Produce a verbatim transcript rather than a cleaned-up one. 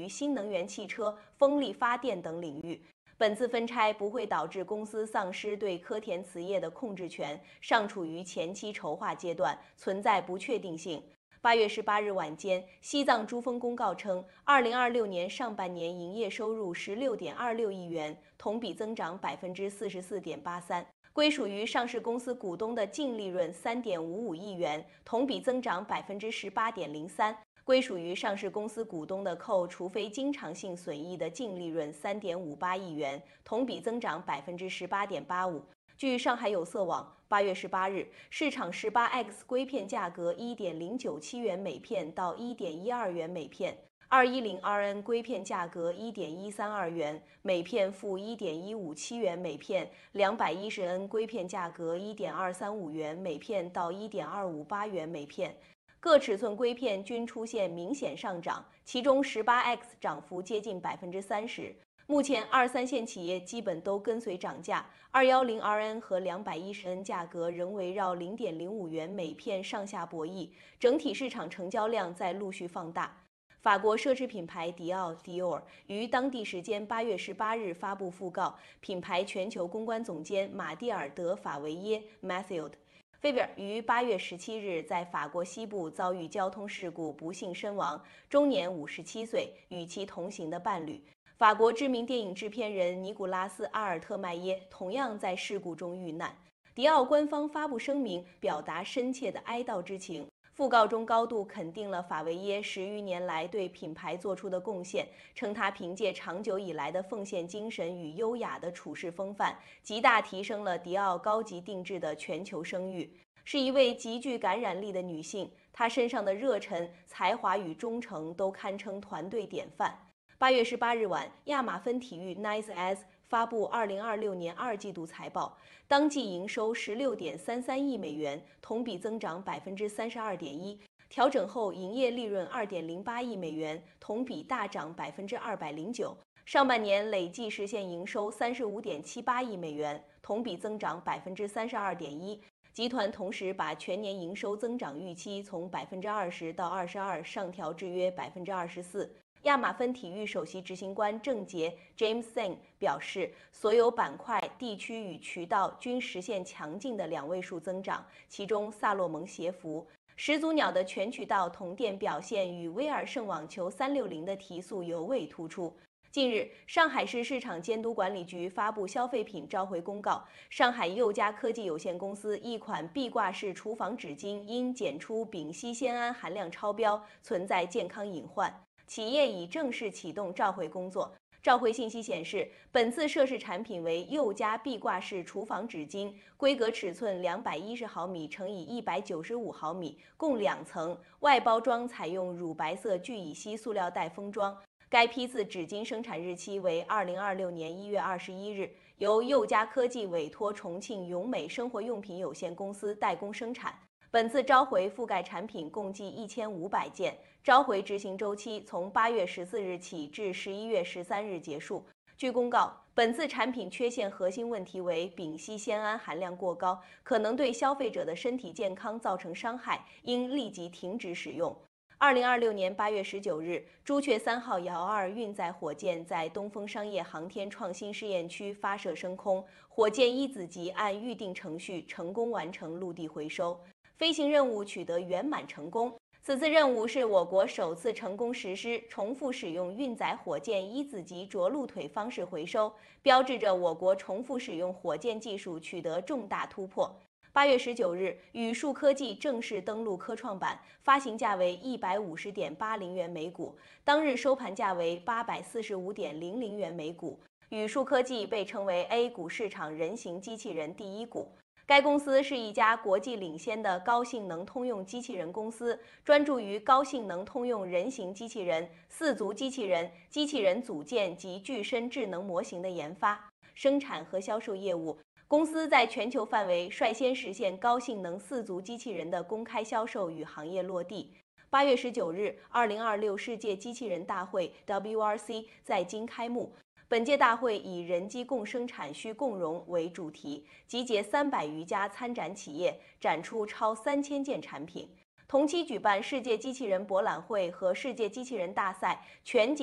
于新能源汽车、风力发电等领域。本次分拆不会导致公司丧失对科田瓷业的控制权，尚处于前期筹划阶段，存在不确定性。八月十八日晚间，西藏珠峰公告称，二零二六年上半年营业收入十六点二六亿元，同比增长百分之四十四点八三，归属于上市公司股东的净利润三点五五亿元，同比增长百分之十八点零三。归属于上市公司股东的扣除非经常性损益的净利润三点五八亿元，同比增长百分之十八点八五。据上海有色网，八月十八日，市场 十八 X 硅片价格一点零九七元每片到一点一二元每片， 二一零 R N 硅片价格一点一三二元每片负一点一五七元每片， 两百一十 N 硅片价格一点二三五元每片到一点二五八元每片。各尺寸硅片均出现明显上涨，其中 十八 X 涨幅接近百分之三十。目前二三线企业基本都跟随涨价， 二一零 R N 和 两百一十 N 价格仍围绕 零点零五元每片上下博弈，整体市场成交量在陆续放大。法国奢侈品牌迪奥 Dior 于当地时间八月十八日发布讣告，品牌全球公关总监马蒂尔德·法维耶 Mathieu菲比尔于八月十七日在法国西部遭遇交通事故，不幸身亡，终年五十七岁，与其同行的伴侣。法国知名电影制片人尼古拉斯·阿尔特迈耶同样在事故中遇难。迪奥官方发布声明，表达深切的哀悼之情。讣告中高度肯定了法维耶十余年来对品牌做出的贡献，称他凭借长久以来的奉献精神与优雅的处事风范，极大提升了迪奥高级定制的全球声誉。是一位极具感染力的女性，她身上的热忱、才华与忠诚都堪称团队典范。八月十八日晚，亚马芬体育 Nice As 发布二零二六年二季度财报，当季营收十六点三三亿美元，同比增长百分之三十二点一，调整后营业利润二点零八亿美元，同比大涨百分之二百零九。上半年累计实现营收三十五点七八亿美元，同比增长百分之三十二点一。集团同时把全年营收增长预期从百分之二十到二十二上调至约百分之二十四。亚马芬体育首席执行官郑杰 James Singh 表示，所有板块、地区与渠道均实现强劲的两位数增长，其中萨洛蒙鞋服、始祖鸟的全渠道同店表现与威尔胜网球三六零的提速尤为突出。近日，上海市市场监督管理局发布消费品召回公告，上海佑佳科技有限公司一款壁挂式厨房纸巾因检出丙烯酰胺含量超标，存在健康隐患，企业已正式启动召回工作。召回信息显示，本次涉事产品为佑佳壁挂式厨房纸巾，规格尺寸两百一十毫米乘以一百九十五毫米，共两层，外包装采用乳白色聚乙烯塑料袋封装。该批次纸巾生产日期为二零二六年一月二十一日，由佑佳科技委托重庆永美生活用品有限公司代工生产。本次召回覆盖产品共计一千五百件，召回执行周期从八月十四日起至十一月十三日结束。据公告，本次产品缺陷核心问题为丙烯酰胺含量过高，可能对消费者的身体健康造成伤害，应立即停止使用。二零二六年八月十九日，朱雀三号遥二运载火箭在东风商业航天创新试验区发射升空，火箭一子级按预定程序成功完成陆地回收，飞行任务取得圆满成功。此次任务是我国首次成功实施重复使用运载火箭一子级着陆腿方式回收，标志着我国重复使用火箭技术取得重大突破。八月十九日，宇树科技正式登陆科创板，发行价为一百五十点八零元每股，当日收盘价为八百四十五点零零元每股。宇树科技被称为 A 股市场人形机器人第一股。该公司是一家国际领先的高性能通用机器人公司，专注于高性能通用人形机器人、四足机器人、机器人组件及具身智能模型的研发、生产和销售业务。公司在全球范围率先实现高性能四足机器人的公开销售与行业落地。八月十九日，二零二六世界机器人大会 W R C 在京开幕。本届大会以“人机共生产需共融”为主题，集结三百余家参展企业，展出超三千件产品。同期举办世界机器人博览会和世界机器人大赛，全景